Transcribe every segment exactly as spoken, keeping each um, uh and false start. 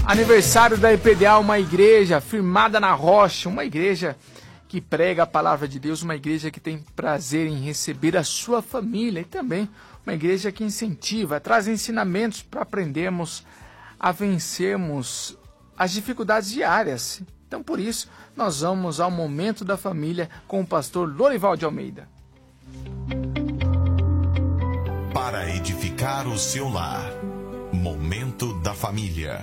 Aniversário da I P D A, uma igreja firmada na rocha, uma igreja que prega a palavra de Deus, uma igreja que tem prazer em receber a sua família e também uma igreja que incentiva, traz ensinamentos para aprendermos a vencermos as dificuldades diárias. Então, por isso, nós vamos ao Momento da Família com o pastor Lorival de Almeida. Para edificar o seu lar, Momento da Família.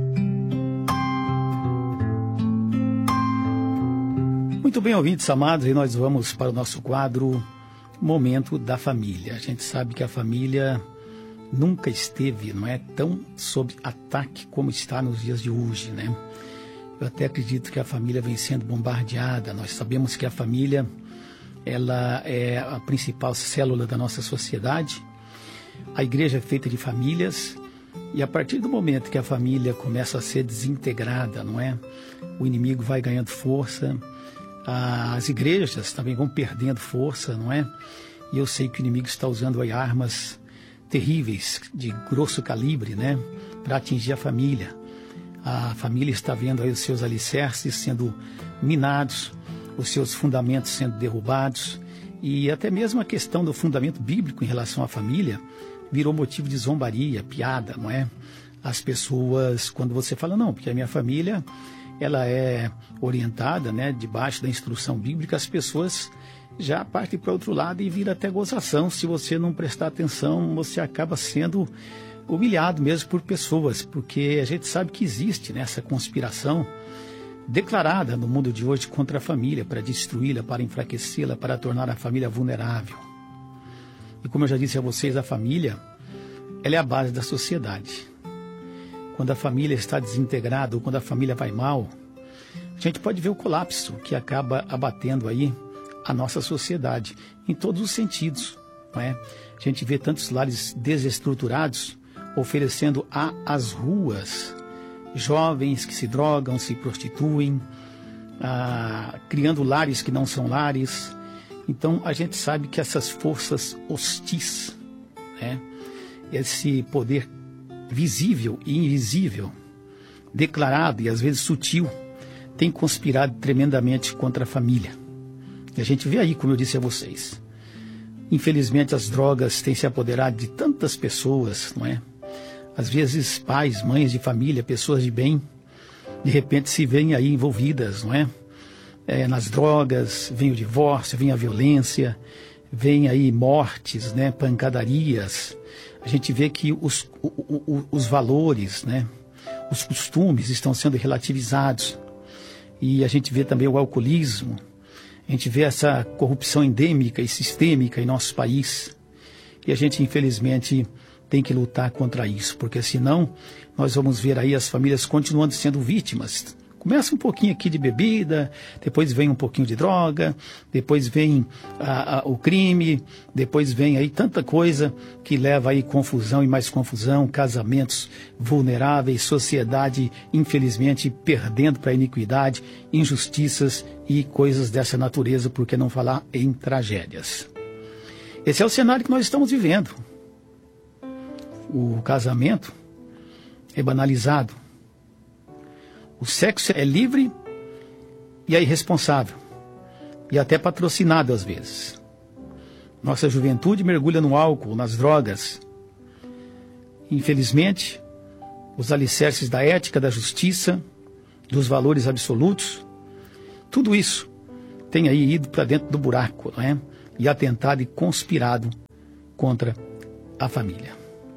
Muito bem, ouvintes amados, e nós vamos para o nosso quadro Momento da Família. A gente sabe que a família nunca esteve, não é, tão sob ataque como está nos dias de hoje, né? Eu até acredito que a família vem sendo bombardeada. Nós sabemos que a família, ela é a principal célula da nossa sociedade. A igreja é feita de famílias e a partir do momento que a família começa a ser desintegrada, não é? O inimigo vai ganhando força. As igrejas também vão perdendo força, não é? E eu sei que o inimigo está usando aí armas terríveis, de grosso calibre, né? Para atingir a família. A família está vendo aí os seus alicerces sendo minados, os seus fundamentos sendo derrubados. E até mesmo a questão do fundamento bíblico em relação à família virou motivo de zombaria, piada, não é? As pessoas, quando você fala, não, porque a minha família... ela é orientada, né, debaixo da instrução bíblica, as pessoas já partem para o outro lado e vira até gozação. Se você não prestar atenção, você acaba sendo humilhado mesmo por pessoas, porque a gente sabe que existe, né, essa conspiração declarada no mundo de hoje contra a família, para destruí-la, para enfraquecê-la, para tornar a família vulnerável. E como eu já disse a vocês, a família, ela é a base da sociedade. Quando a família está desintegrada ou quando a família vai mal, a gente pode ver o colapso que acaba abatendo aí a nossa sociedade, em todos os sentidos, não é? A gente vê tantos lares desestruturados oferecendo a, às ruas jovens que se drogam, se prostituem, ah, criando lares que não são lares. Então a gente sabe que essas forças hostis, né? Esse poder visível e invisível, declarado e às vezes sutil, tem conspirado tremendamente contra a família. E a gente vê aí, como eu disse a vocês, infelizmente as drogas têm se apoderado de tantas pessoas, não é? Às vezes pais, mães de família, pessoas de bem, de repente se veem aí envolvidas, não é? É, nas drogas, vem o divórcio, vem a violência, vem aí mortes, né? Pancadarias. A gente vê que os, o, o, os valores, né, os costumes estão sendo relativizados. E a gente vê também o alcoolismo. A gente vê essa corrupção endêmica e sistêmica em nosso país. E a gente, infelizmente, tem que lutar contra isso, porque senão nós vamos ver aí as famílias continuando sendo vítimas. Começa um pouquinho aqui de bebida, depois vem um pouquinho de droga, depois vem a, a, o crime, depois vem aí tanta coisa que leva aí confusão e mais confusão, casamentos vulneráveis, sociedade, infelizmente, perdendo para a iniquidade, injustiças e coisas dessa natureza, por que não falar em tragédias. Esse é o cenário que nós estamos vivendo. O casamento é banalizado. O sexo é livre e é irresponsável, e até patrocinado às vezes. Nossa juventude mergulha no álcool, nas drogas. Infelizmente, os alicerces da ética, da justiça, dos valores absolutos, tudo isso tem aí ido para dentro do buraco, não é? E atentado e conspirado contra a família.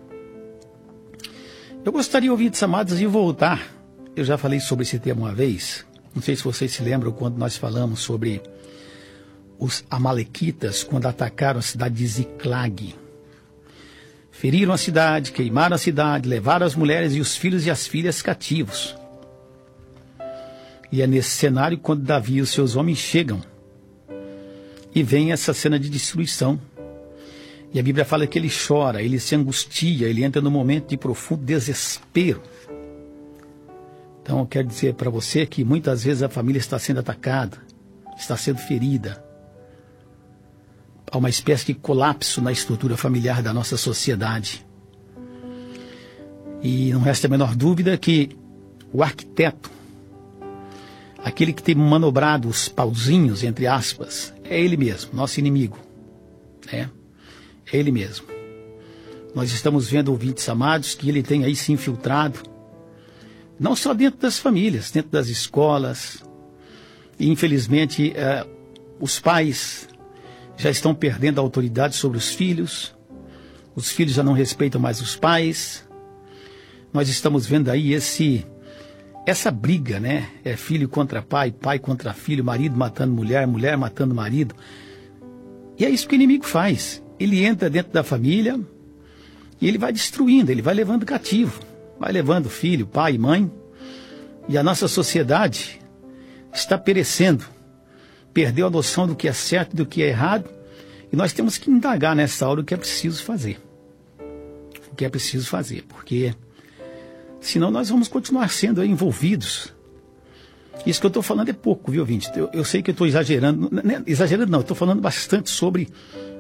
Eu gostaria, ouvintes amados, de voltar. Eu já falei sobre esse tema uma vez. Não sei se vocês se lembram quando nós falamos sobre os amalequitas, quando atacaram a cidade de Ziclag. Feriram a cidade, queimaram a cidade, levaram as mulheres e os filhos e as filhas cativos. E é nesse cenário quando Davi e os seus homens chegam. E vem essa cena de destruição. E a Bíblia fala que ele chora, ele se angustia, ele entra num momento de profundo desespero. Então, eu quero dizer para você que muitas vezes a família está sendo atacada, está sendo ferida. Há uma espécie de colapso na estrutura familiar da nossa sociedade. E não resta a menor dúvida que o arquiteto, aquele que tem manobrado os pauzinhos, entre aspas, é ele mesmo, nosso inimigo. Né? É ele mesmo. Nós estamos vendo, ouvintes amados, que ele tem aí se infiltrado, não só dentro das famílias, dentro das escolas. E, infelizmente, eh, os pais já estão perdendo a autoridade sobre os filhos. Os filhos já não respeitam mais os pais. Nós estamos vendo aí esse, essa briga, né? É filho contra pai, pai contra filho, marido matando mulher, mulher matando marido. E é isso que o inimigo faz. Ele entra dentro da família e ele vai destruindo, ele vai levando cativo, vai levando filho, pai, mãe. E a nossa sociedade está perecendo. Perdeu a noção do que é certo e do que é errado. E nós temos que indagar nessa hora o que é preciso fazer. O que é preciso fazer, porque senão nós vamos continuar sendo aí envolvidos. Isso que eu estou falando é pouco, viu, ouvinte? Eu, eu sei que eu estou exagerando. Não, não, exagerando não, eu estou falando bastante sobre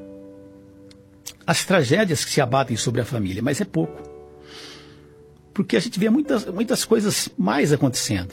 as tragédias que se abatem sobre a família, mas é pouco. Porque a gente vê muitas, muitas coisas mais acontecendo.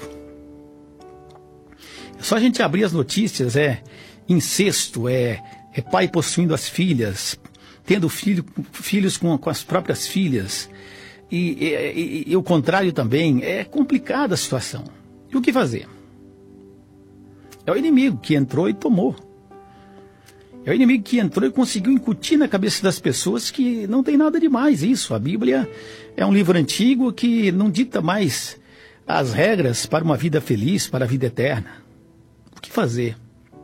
É só a gente abrir as notícias, é incesto, é, é pai possuindo as filhas, tendo filho, filhos com, com as próprias filhas, e, e, e, e o contrário também. É complicada a situação. E o que fazer? É o inimigo que entrou e tomou. É o inimigo que entrou e conseguiu incutir na cabeça das pessoas que não tem nada de mais isso. A Bíblia é um livro antigo que não dita mais as regras para uma vida feliz, para a vida eterna. O que fazer?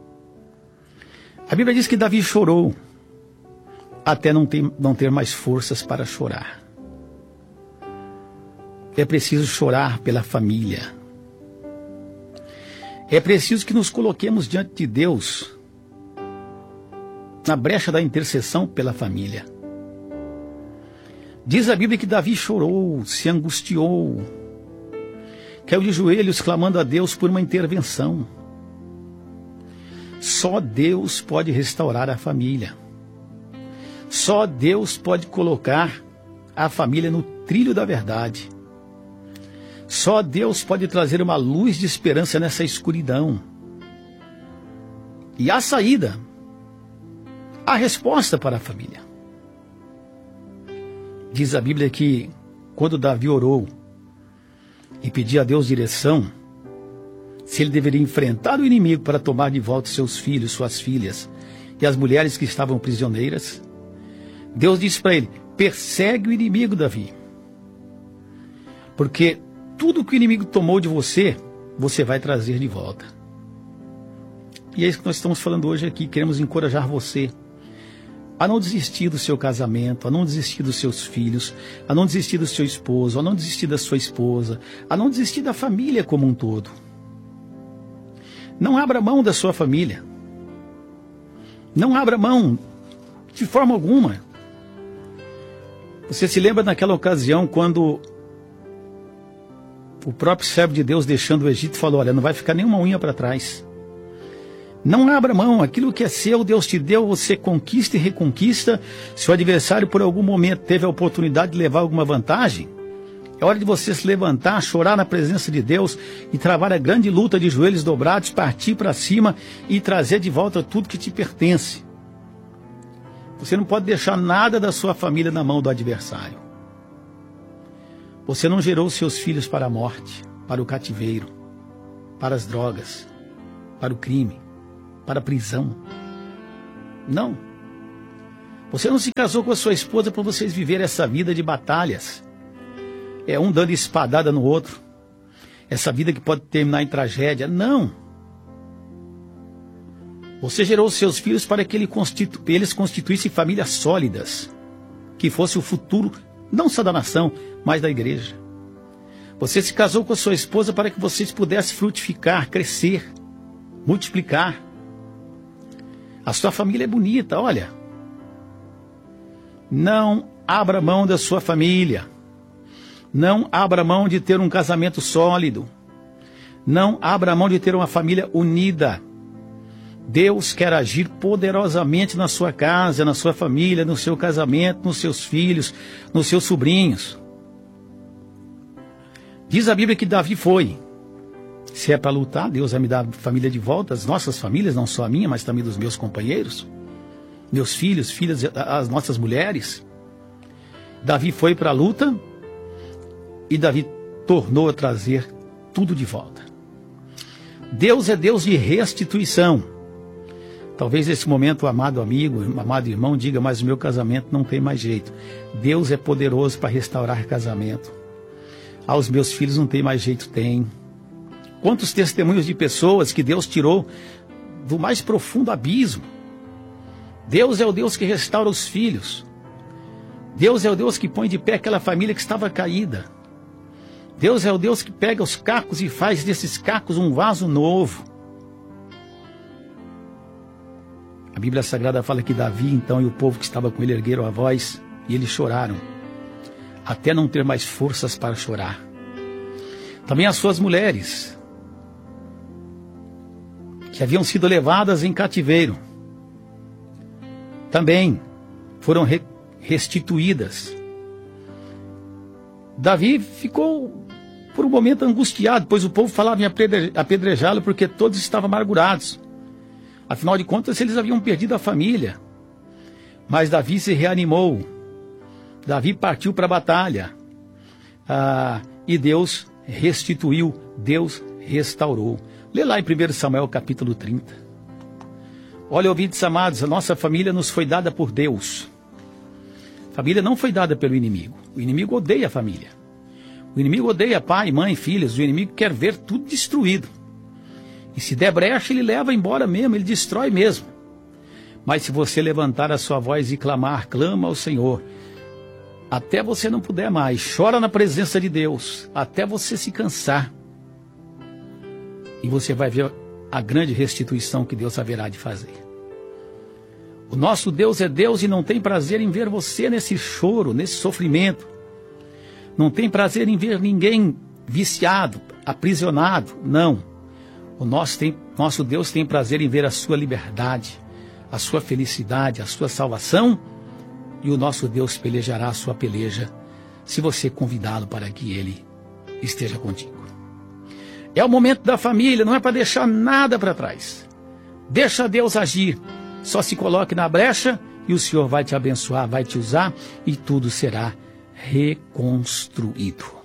A Bíblia diz que Davi chorou até não ter, não ter mais forças para chorar. É preciso chorar pela família. É preciso que nos coloquemos diante de Deus na brecha da intercessão pela família. Diz a Bíblia que Davi chorou, se angustiou, caiu de joelhos clamando a Deus por uma intervenção. Só Deus pode restaurar a família. Só Deus pode colocar a família no trilho da verdade. Só Deus pode trazer uma luz de esperança nessa escuridão. E a saída, a resposta para a família. Diz a Bíblia que quando Davi orou e pedia a Deus direção, se ele deveria enfrentar o inimigo para tomar de volta seus filhos, suas filhas e as mulheres que estavam prisioneiras, Deus disse para ele: persegue o inimigo, Davi. Porque tudo que o inimigo tomou de você, você vai trazer de volta. E é isso que nós estamos falando hoje aqui. Queremos encorajar você a não desistir do seu casamento, a não desistir dos seus filhos, a não desistir do seu esposo, a não desistir da sua esposa, a não desistir da família como um todo. Não abra mão da sua família. Não abra mão de forma alguma. Você se lembra naquela ocasião quando o próprio servo de Deus, deixando o Egito, falou: olha, não vai ficar nenhuma unha para trás. Não abra mão, aquilo que é seu, Deus te deu, você conquista e reconquista. Se o adversário por algum momento teve a oportunidade de levar alguma vantagem, é hora de você se levantar, chorar na presença de Deus e travar a grande luta de joelhos dobrados, partir para cima e trazer de volta tudo que te pertence. Você não pode deixar nada da sua família na mão do adversário. Você não gerou seus filhos para a morte, para o cativeiro, para as drogas, para o crime, para a prisão. Não. Você não se casou com a sua esposa para vocês viverem essa vida de batalhas. É um dando espadada no outro. Essa vida que pode terminar em tragédia. Não. Você gerou seus filhos para que eles constituíssem famílias sólidas, que fosse o futuro não só da nação, mas da igreja. Você se casou com a sua esposa para que vocês pudessem frutificar, crescer, multiplicar. A sua família é bonita, olha. Não abra mão da sua família. Não abra mão de ter um casamento sólido. Não abra mão de ter uma família unida. Deus quer agir poderosamente na sua casa, na sua família, no seu casamento, nos seus filhos, nos seus sobrinhos. Diz a Bíblia que Davi foi. Se é para lutar, Deus vai me dar a família de volta, as nossas famílias, não só a minha, mas também dos meus companheiros, meus filhos, filhas, as nossas mulheres. Davi foi para a luta e Davi tornou a trazer tudo de volta. Deus é Deus de restituição. Talvez nesse momento o amado amigo, o amado irmão diga, mas o meu casamento não tem mais jeito. Deus é poderoso para restaurar casamento. Ah, os meus filhos não tem mais jeito, tem. Quantos testemunhos de pessoas que Deus tirou do mais profundo abismo. Deus é o Deus que restaura os filhos. Deus é o Deus que põe de pé aquela família que estava caída. Deus é o Deus que pega os cacos e faz desses cacos um vaso novo. A Bíblia Sagrada fala que Davi, então, e o povo que estava com ele ergueram a voz e eles choraram, até não ter mais forças para chorar. Também as suas mulheres, que haviam sido levadas em cativeiro, também foram re restituídas. Davi ficou por um momento angustiado, pois o povo falava em apedrejá-lo porque todos estavam amargurados. Afinal de contas, eles haviam perdido a família. Mas Davi se reanimou. Davi partiu para a batalha. Ah, e Deus restituiu, Deus restaurou. Lê lá em primeiro Samuel capítulo trinta. Olha, ouvintes amados, a nossa família nos foi dada por Deus. A família não foi dada pelo inimigo. O inimigo odeia a família. O inimigo odeia pai, mãe, filhos. O inimigo quer ver tudo destruído. E se der brecha, ele leva embora mesmo, ele destrói mesmo. Mas se você levantar a sua voz e clamar, clama ao Senhor, até você não puder mais, chora na presença de Deus, até você se cansar. E você vai ver a grande restituição que Deus haverá de fazer. O nosso Deus é Deus e não tem prazer em ver você nesse choro, nesse sofrimento. Não tem prazer em ver ninguém viciado, aprisionado, não. O nosso, tem, nosso Deus tem prazer em ver a sua liberdade, a sua felicidade, a sua salvação, e o nosso Deus pelejará a sua peleja se você convidá-lo para que ele esteja contigo. É o momento da família, não é para deixar nada para trás. Deixa Deus agir, só se coloque na brecha e o Senhor vai te abençoar, vai te usar e tudo será reconstruído.